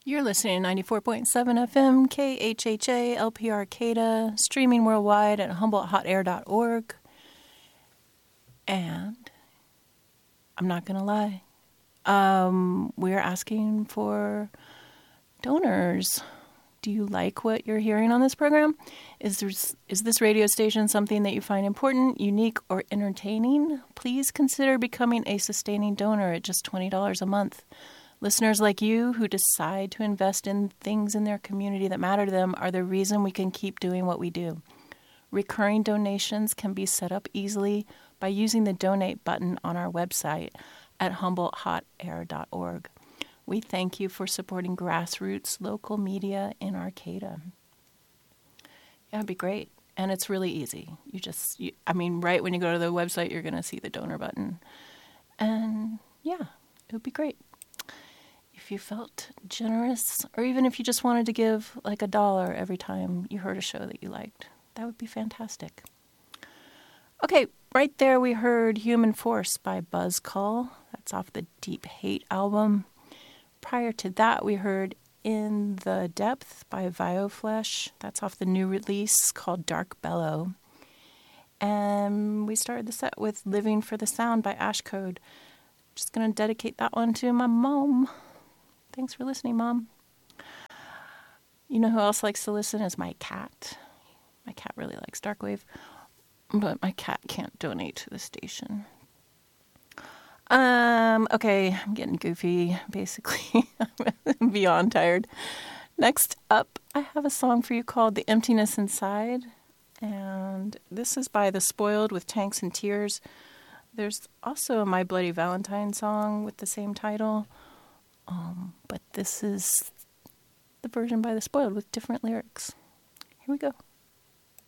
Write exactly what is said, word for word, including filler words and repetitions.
You're listening to ninety-four point seven F M, K H H A, L P R Arcata, streaming worldwide at humboldt hot air dot org. And I'm not going to lie, um, we're asking for donors. Do you like what you're hearing on this program? Is, there, is this radio station something that you find important, unique, or entertaining? Please consider becoming a sustaining donor at just twenty dollars a month. Listeners like you who decide to invest in things in their community that matter to them are the reason we can keep doing what we do. Recurring donations can be set up easily by using the donate button on our website at humboldt hot air dot org. We thank you for supporting grassroots local media in Arcata. Yeah, it'd be great. And it's really easy. You just, you, I mean, right when you go to the website, you're going to see the donor button. And yeah, it would be great. If you felt generous, or even if you just wanted to give like a dollar every time you heard a show that you liked, that would be fantastic. Okay, right there we heard Human Force by Buzzcall. That's off the Deep Hate album. Prior to that, we heard In the Depth by Vioflesh. That's off the new release called Dark Bellow. And we started the set with Living for the Sound by Ashcode. Just going to dedicate that one to my mom. Thanks for listening, Mom. You know who else likes to listen is my cat. My cat really likes Darkwave, but my cat can't donate to the station. Um, okay, I'm getting goofy, basically. I'm beyond tired. Next up, I have a song for you called The Emptiness Inside, and this is by The Spoiled with Tanks and Tears. There's also a My Bloody Valentine song with the same title. Um, but this is the version by The Spoiled with different lyrics. Here we go.